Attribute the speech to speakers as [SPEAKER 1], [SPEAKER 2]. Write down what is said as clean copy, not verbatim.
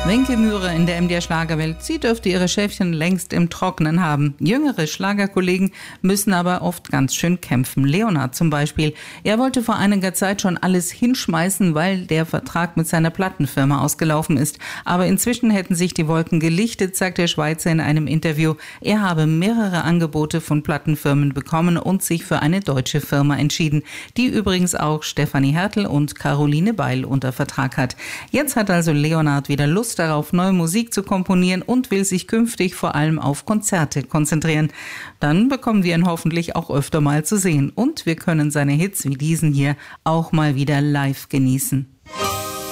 [SPEAKER 1] Wenke Mühre in der MDR Schlagerwelt, sie dürfte ihre Schäfchen längst im Trockenen haben. Jüngere Schlagerkollegen müssen aber oft ganz schön kämpfen. Leonhard zum Beispiel. Er wollte vor einiger Zeit schon alles hinschmeißen, weil der Vertrag mit seiner Plattenfirma ausgelaufen ist. Aber inzwischen hätten sich die Wolken gelichtet, sagt der Schweizer in einem Interview. Er habe mehrere Angebote von Plattenfirmen bekommen und sich für eine deutsche Firma entschieden, die übrigens auch Stefanie Hertel und Caroline Beil unter Vertrag hat. Jetzt hat also Leonhard wieder Lust darauf, neue Musik zu komponieren und will sich künftig vor allem auf Konzerte konzentrieren. Dann bekommen wir ihn hoffentlich auch öfter mal zu sehen und wir können seine Hits wie diesen hier auch mal wieder live genießen.